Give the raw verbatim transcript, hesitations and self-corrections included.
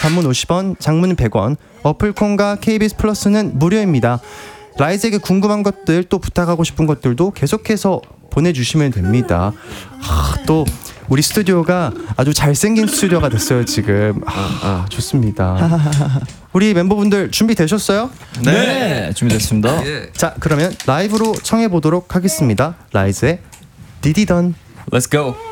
단문 오십 원, 장문 백 원, 어플콘과 케이비에스 플러스는 무료입니다. 라이즈에게 궁금한 것들 또 부탁하고 싶은 것들도 계속해서 보내주시면 됩니다. 아, 또 우리 스튜디오가 아주 잘생긴 스튜디오가 됐어요 지금. 아, 아 좋습니다. 우리 멤버분들 준비되셨어요? 네, 네 준비됐습니다. 예. 자 그러면 라이브로 청해보도록 하겠습니다. 라이즈의 디디던. Let's go.